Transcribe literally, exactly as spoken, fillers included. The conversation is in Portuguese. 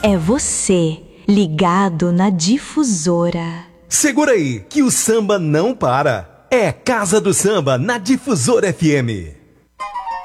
É você, ligado na Difusora. Segura aí, que o samba não para. É Casa do Samba na Difusora F M.